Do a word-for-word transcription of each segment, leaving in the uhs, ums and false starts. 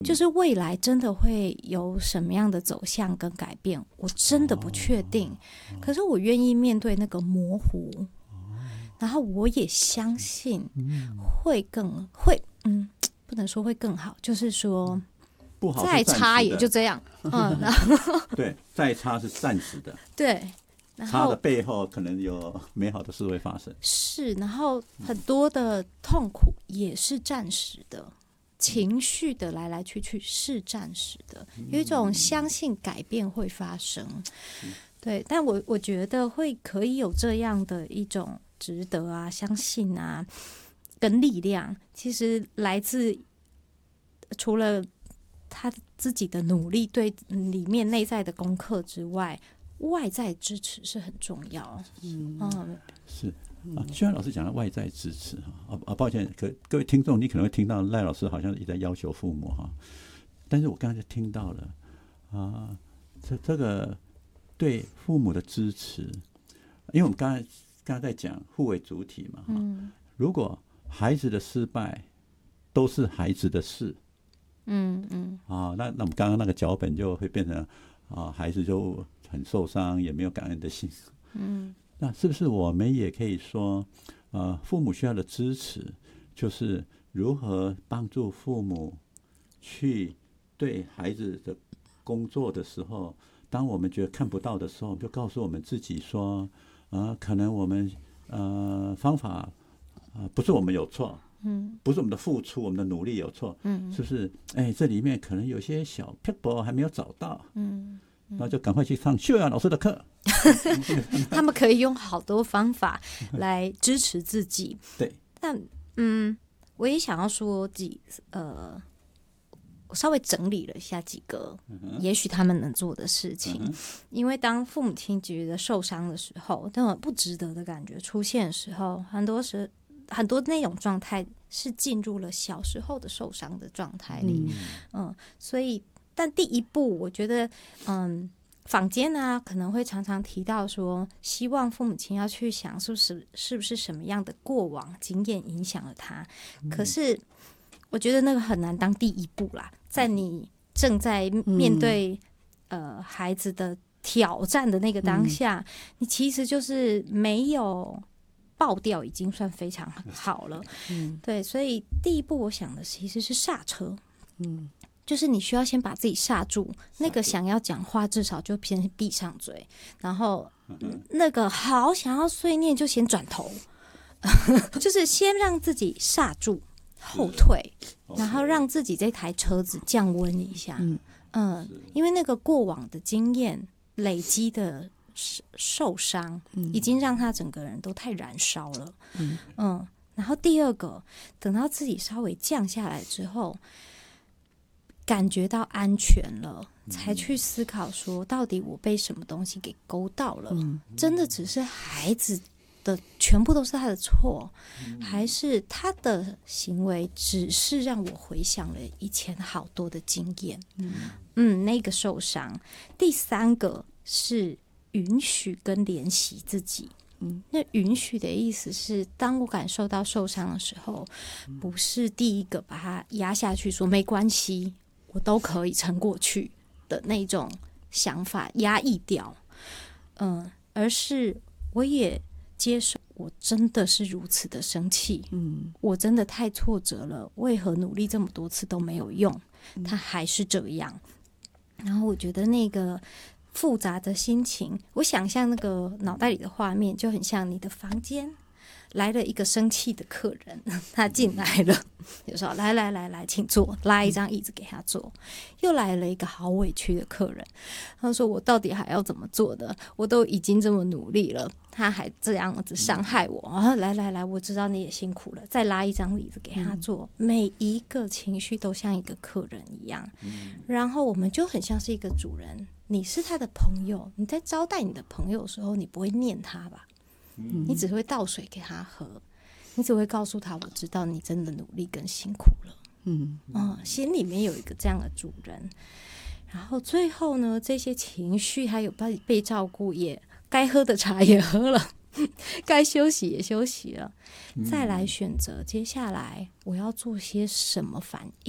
就是未来真的会有什么样的走向跟改变，我真的不确定。可是我愿意面对那个模糊，然后我也相信会更会，嗯，不能说会更好，就是说不好再差也就这样，嗯，然后对，再差是暂时的， 对。 差的背后可能有美好的事会发生， 是，然后很多的痛苦也是暂时的，情绪的来来去去是暂时的，有一种相信改变会发生，对，但我我觉得会可以有这样的一种值得啊、相信啊跟力量，其实来自除了他自己的努力对里面内在的功课之外，外在支持是很重要。嗯，嗯是啊。虽然老师讲到外在支持啊，啊，抱歉，可各位听众，你可能会听到赖老师好像一直在要求父母哈，但是我刚才就听到了啊，这这个对父母的支持，因为我们刚才刚才在讲互为主体嘛，嗯，如果孩子的失败都是孩子的事，嗯嗯，啊，那那我们刚刚那个脚本就会变成啊，孩子就很受伤，也没有感恩的心。嗯，那是不是我们也可以说，呃，父母需要的支持，就是如何帮助父母去对孩子的工作的时候，当我们觉得看不到的时候，就告诉我们自己说，啊、呃，可能我们呃方法啊、呃、不是我们有错。嗯，不是我们的付出，我们的努力有错，嗯，是不是？哎，这里面可能有些小撇步还没有找到，嗯，那就赶快去上秀雅老师的课。 他们可以用好多方法来支持自己。 对， 但嗯，我也想要说几呃，我稍微整理了一下几个，也许他们能做的事情。嗯、因为当父母亲觉得受伤的时候，那种不值得的感觉出现的时候，很多时很多那种状态是进入了小时候的受伤的状态里。嗯, 嗯，所以但第一步，我觉得，嗯。坊间啊可能会常常提到说，希望父母亲要去想是不是是不是什么样的过往经验影响了他、嗯、可是我觉得那个很难当第一步啦，在你正在面对、嗯、呃孩子的挑战的那个当下、嗯、你其实就是没有爆掉已经算非常好了、嗯、对，所以第一步我想的其实是刹车。嗯，就是你需要先把自己刹住，那个想要讲话至少就先闭上嘴，然后、嗯、那个好想要碎念就先转头就是先让自己刹住后退，然后让自己这台车子降温一下。嗯嗯，因为那个过往的经验累积的受伤、嗯、已经让他整个人都太燃烧了。嗯嗯，然后第二个，等到自己稍微降下来之后，感觉到安全了，才去思考说到底我被什么东西给勾到了、嗯、真的只是孩子的全部都是他的错、嗯、还是他的行为只是让我回想了以前好多的经验。 嗯, 嗯那个受伤。第三个是允许跟怜惜自己。嗯，那允许的意思是，当我感受到受伤的时候，不是第一个把它压下去说没关系我都可以撑过去的那种想法压抑掉，嗯，而是我也接受我真的是如此的生气，嗯，我真的太挫折了，为何努力这么多次都没有用，它还是这样。然后我觉得那个复杂的心情，我想象那个脑袋里的画面就很像你的房间来了一个生气的客人，他进来了，就说来来来来请坐，拉一张椅子给他坐。又来了一个好委屈的客人，他说我到底还要怎么做的，我都已经这么努力了，他还这样子伤害我、啊、来来来我知道你也辛苦了，再拉一张椅子给他坐、嗯、每一个情绪都像一个客人一样、嗯、然后我们就很像是一个主人，你是他的朋友，你在招待你的朋友的时候，你不会念他吧，你只会倒水给他喝，你只会告诉他我知道你真的努力跟辛苦了。嗯、哦、心里面有一个这样的主人，然后最后呢，这些情绪还有被被照顾，也该喝的茶也喝了该休息也休息了、嗯、再来选择接下来我要做些什么反应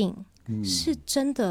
是真的